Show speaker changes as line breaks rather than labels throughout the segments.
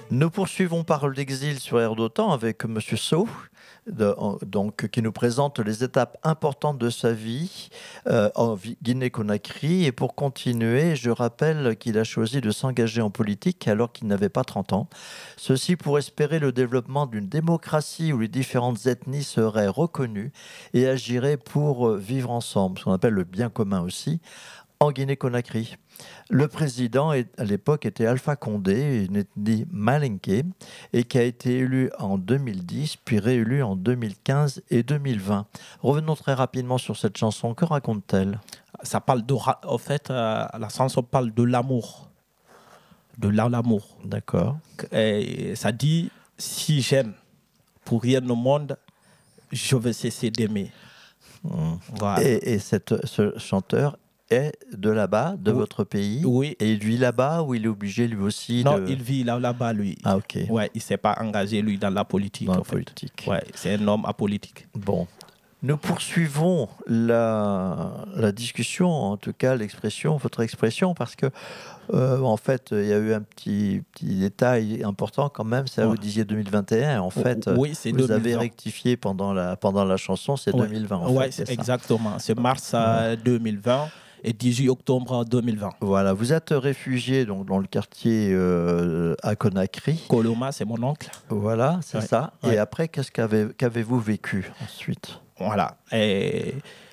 Nous poursuivons Parole d'exil sur Air d'Otan avec Monsieur Sow, donc, qui nous présente les étapes importantes de sa vie en Guinée-Conakry. Et pour continuer, je rappelle qu'il a choisi de s'engager en politique alors qu'il n'avait pas 30 ans. Ceci pour espérer le développement d'une démocratie où les différentes ethnies seraient reconnues et agiraient pour vivre ensemble, ce qu'on appelle le bien commun aussi, en Guinée-Conakry. Le président à l'époque était Alpha Condé, une ethnie malinké, et qui a été élu en 2010, puis réélu en 2015 et 2020. Revenons très rapidement sur cette chanson. Que raconte-t-elle ?
Ça parle en fait, la chanson parle de l'amour. De l'amour.
D'accord.
Et ça dit, si j'aime pour rien au monde, je vais cesser d'aimer.
Voilà. Et ce chanteur est de là-bas, de votre pays.
Oui.
Et il vit là-bas ou il est obligé lui aussi
Non, il vit là-bas, lui.
Ah, ok.
Ouais, il ne s'est pas engagé, lui, dans la politique.
Dans la politique.
Ouais, c'est un homme apolitique.
Bon. Nous poursuivons la discussion, en tout cas votre expression, parce que en fait, il y a eu un petit détail important quand même, c'est vous disiez 2021, en fait,
oui, c'est
vous
2020.
Avez rectifié pendant la chanson, c'est 2020 en fait.
C'est exactement, c'est mars 2020 et 18 octobre 2020.
Voilà, vous êtes réfugié donc, dans le quartier à Conakry.
Koloma, c'est mon oncle.
Voilà, c'est ça. Et après, qu'avez-vous vécu ensuite ?
Voilà. Et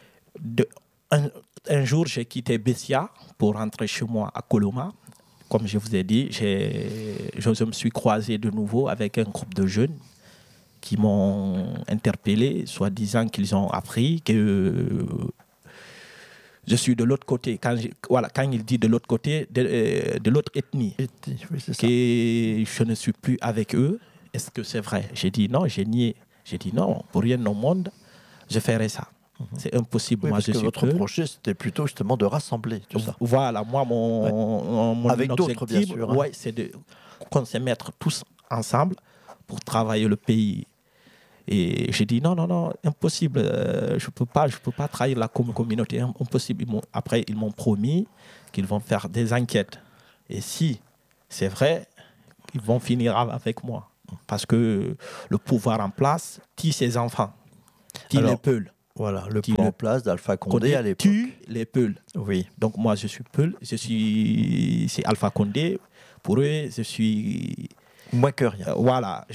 un jour, j'ai quitté Bessia pour rentrer chez moi à Koloma. Comme je vous ai dit, je me suis croisé de nouveau avec un groupe de jeunes qui m'ont interpellé, soi-disant qu'ils ont appris que je suis de l'autre côté. Quand il dit de l'autre côté, de l'autre ethnie,
oui, c'est
que je ne suis plus avec eux. Est-ce que c'est vrai ? J'ai dit non, j'ai nié. J'ai dit non, pour rien au monde, je ferai ça. C'est impossible.
Oui,
moi,
parce que votre projet, c'était plutôt justement de rassembler tout ça.
Voilà, moi, mon
avec d'autres, bien sûr.
Hein. C'est qu'on se mettre tous ensemble pour travailler le pays. Et j'ai dit non, impossible. Je peux pas trahir la communauté. Impossible. Après, ils m'ont promis qu'ils vont faire des enquêtes. Et si c'est vrai, ils vont finir avec moi. Parce que le pouvoir en place tue ses enfants, tue les Peuls.
Voilà, le pouvoir en place d'Alpha Condé à l'époque.
Tue les Peuls.
Oui.
Donc moi, je suis Peul, c'est Alpha Condé. Pour eux, je suis...
Moins que rien.
Voilà.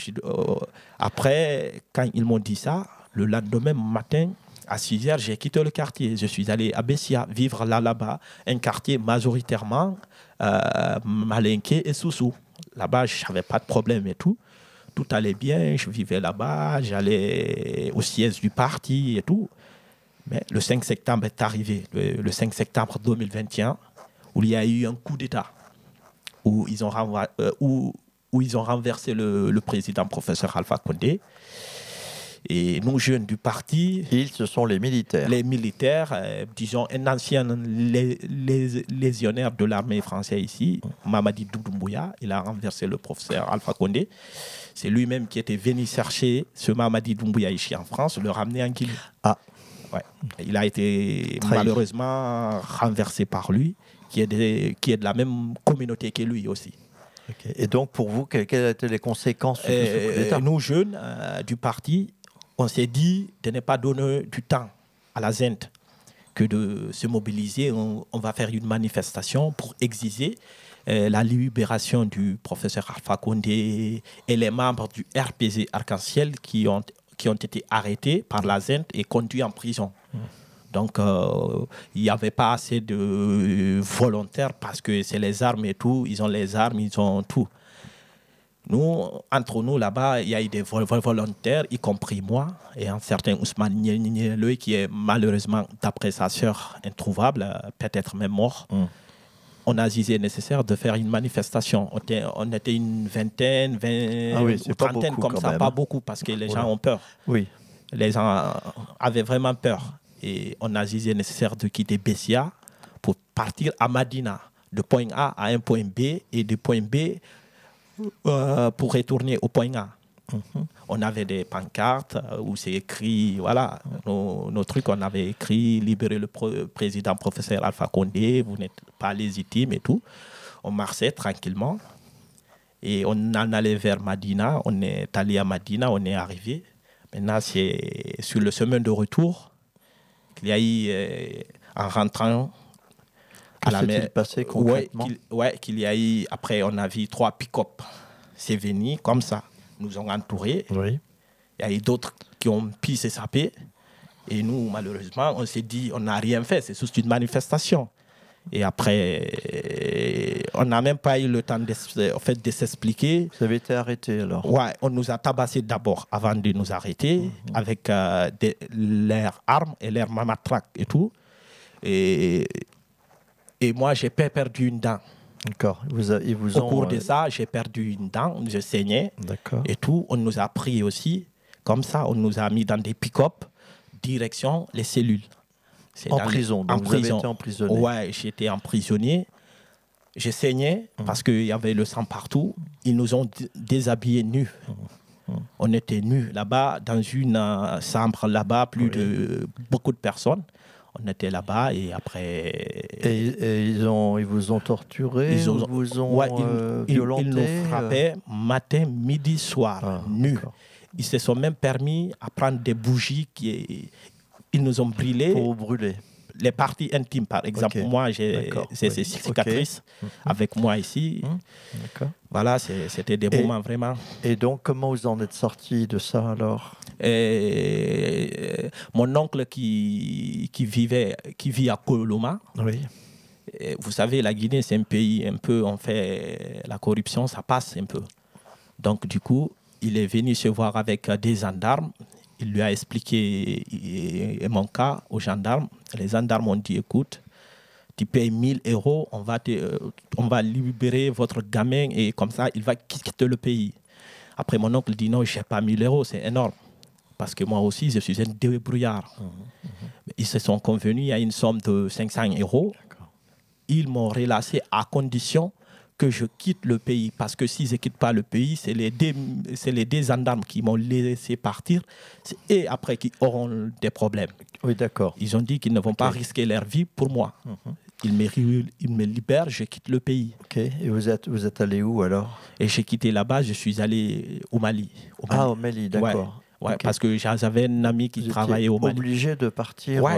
Après, quand ils m'ont dit ça, le lendemain matin, à 6h, j'ai quitté le quartier. Je suis allé à Bessia, vivre là-bas, un quartier majoritairement malinké et soussou. Là-bas, je n'avais pas de problème et tout. Tout allait bien, je vivais là-bas, j'allais au siège du parti et tout. Mais le 5 septembre est arrivé, le 5 septembre 2021, où il y a eu un coup d'État, où ils ont renversé le président professeur Alpha Condé. Et nous, jeunes du parti...
Ils, ce sont les militaires.
Les militaires, disons, un ancien légionnaire de l'armée française ici, Mamadi Doumbouya, il a renversé le professeur Alpha Condé. C'est lui-même qui était venu chercher ce Mamadi Doumbouya ici en France, le ramener en Guinée.
Ah.
Ouais. Il a été malheureusement renversé par lui, qui est de la même communauté que lui aussi.
Okay. Et donc, pour vous, quelles étaient les conséquences de ce coup d'État ?
Nous, jeunes du parti, on s'est dit de ne pas donner du temps à la ZENT, que de se mobiliser. On va faire une manifestation pour exiger la libération du professeur Alpha Condé et les membres du RPG Arc-en-Ciel qui ont été arrêtés par la ZENT et conduits en prison. Donc, il n'y avait pas assez de volontaires parce que c'est les armes et tout. Ils ont les armes, ils ont tout. Nous, entre nous, là-bas, il y a eu des volontaires, y compris moi, et un certain Ousmane Nieleu, qui est malheureusement, d'après sa sœur, introuvable, peut-être même mort. On a jugé nécessaire de faire une manifestation. On était une vingtaine, ou trentaine, comme ça, pas beaucoup, parce que les gens ont peur.
Oui.
Les gens avaient vraiment peur. Et on a jugé nécessaire de quitter Bessia pour partir à Madina, de point A à un point B, et de point B pour retourner au point A. On avait des pancartes où c'est écrit, voilà, nos trucs, on avait écrit « Libérer le président professeur Alpha Condé, vous n'êtes pas légitime » et tout. On marchait tranquillement. Et on en allait vers Madina. On est allé à Madina, on est arrivé. Maintenant, c'est sur le chemin de retour qu'il y a eu, en rentrant
à la mer. Qu'est-ce qui s'est passé concrètement?
Qu'il y a eu, après, on a vu 3 pick-up. C'est venu comme ça, nous ont entourés.
Oui.
Il y a eu d'autres qui ont pu s'échapper. Et nous, malheureusement, on s'est dit, on n'a rien fait, c'est juste une manifestation. Et après, on n'a même pas eu le temps de s'expliquer.
Vous avez été arrêté alors?
Ouais, on nous a tabassé d'abord avant de nous arrêter avec leurs armes et leurs matraques et tout. Et moi, j'ai perdu une dent.
D'accord.
Au cours de ça, j'ai perdu une dent, je saignais.
D'accord.
Et tout. On nous a pris aussi, comme ça, on nous a mis dans des pick-up, direction les cellules.
En prison, donc vous avez été emprisonné.
Ouais, j'étais emprisonné. Je saignais parce qu'il y avait le sang partout. Ils nous ont déshabillés nus. On était nus là-bas, dans une chambre là-bas, beaucoup de personnes. On était là-bas et après...
Et ils vous ont torturé, ils vous ont violenté?
Ils nous frappaient matin, midi, soir, nus. D'accord. Ils se sont même permis à prendre des bougies ils nous ont brûlé.
Pour brûler
les parties intimes, par exemple. Okay. Moi, j'ai ces cicatrices avec moi ici.
D'accord.
Voilà, c'était des moments vraiment...
Et donc, comment vous en êtes sortis de ça, alors?
Mon oncle qui vit à Koloma.
Oui.
Vous savez, la Guinée, c'est un pays un peu... On fait la corruption, ça passe un peu. Donc, du coup, il est venu se voir avec des gendarmes. Il lui a expliqué mon cas aux gendarmes. Les gendarmes ont dit, écoute, tu payes 1 000 €, on va libérer votre gamin et comme ça, il va quitter le pays. Après, mon oncle dit, non, je n'ai pas 1 000 €, c'est énorme. Parce que moi aussi, je suis un débrouillard. Ils se sont convenus à une somme de 500 €. Ils m'ont relâché à condition que je quitte le pays. Parce que si je ne quitte pas le pays, c'est les deux gendarmes qui m'ont laissé partir et après qui auront des problèmes.
Oui, d'accord.
Ils ont dit qu'ils ne vont pas risquer leur vie pour moi. Ils me libèrent, je quitte le pays.
Ok. Et vous êtes allé où alors?
Et j'ai quitté là-bas, je suis allé au Mali.
Au Mali, d'accord.
Ouais, parce que j'avais un ami qui travaillait au Mali.
Obligé de partir.